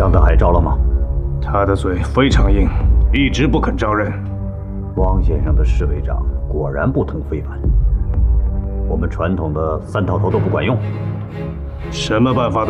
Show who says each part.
Speaker 1: 张德海招了吗？
Speaker 2: 他的嘴非常硬，一直不肯招认。
Speaker 1: 汪先生的侍卫长果然不同非凡。我们传统的3套头都不管用，
Speaker 2: 什么办法都